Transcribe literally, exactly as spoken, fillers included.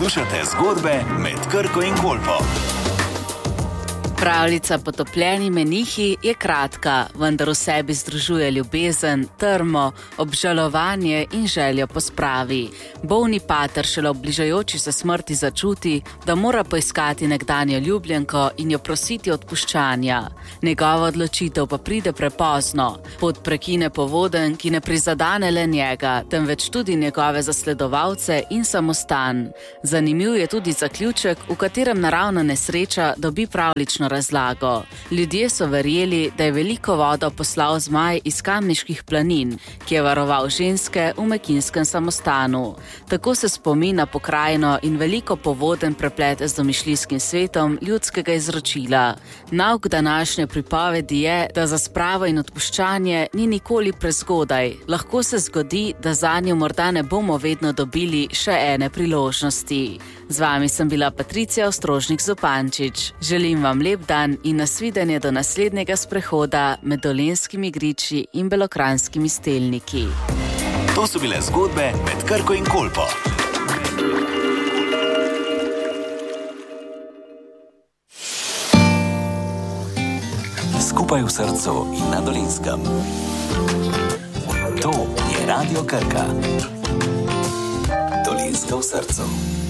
Poslušate zgodbe med Krko in Kolpo. Pravljica Potopljeni menihi je kratka, vendar v sebi združuje ljubezen, trmo, obžalovanje in željo po spravi. Bolni pater šele ob bližajoči se smrti začuti, da mora poiskati nekdanjo ljubljenko in jo prositi odpuščanja. Njegova odločitev pa pride prepozno. Pot prekine povoden, ki ne prizadane le njega, temveč tudi njegove zasledovalce in samostan. Zanimiv je tudi zaključek, v katerem naravna nesreča dobi pravlično razlago. Ljudje so verjeli, da je veliko vodo poslal zmaj iz Kamniških planin, ki je varoval ženske v mekinskem samostanu. Tako se spomin na pokrajino in veliko povoden preplete z domišljijskim svetom ljudskega izročila. Nauk današnje pripovedi je, da za spravo in odpuščanje ni nikoli prezgodaj. Lahko se zgodi, da zanjo morda ne bomo vedno dobili še ene priložnosti. Z vami sem bila Patricija Ostrožnik-Zupančič. Želim vam lep dan in nasvidenje do naslednjega sprehoda med Dolenjskimi griči in Belokranjskimi stelniki. To so bile zgodbe med Krko in Kolpo. Skupaj v srcu in na Dolenjskem. To je Radio Krka. Dolenjska v srcu.